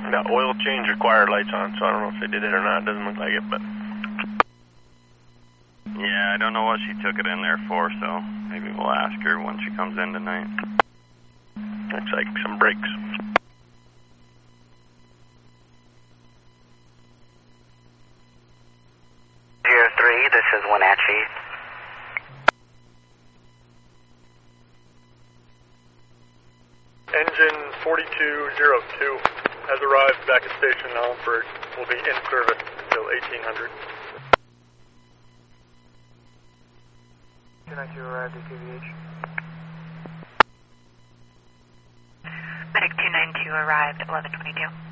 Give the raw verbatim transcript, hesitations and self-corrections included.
Got oil change required lights on, so I don't know if they did it or not. It doesn't look like it, but... Yeah, I don't know what she took it in there for, so maybe we'll ask her when she comes in tonight. Looks like some brakes. zero three, this is Wenatchee. Engine forty-two oh two has arrived back at Station Allenford. Will be in service until eighteen hundred. two ninety-two arrived at K V H. Medic two ninety-two arrived at eleven twenty-two.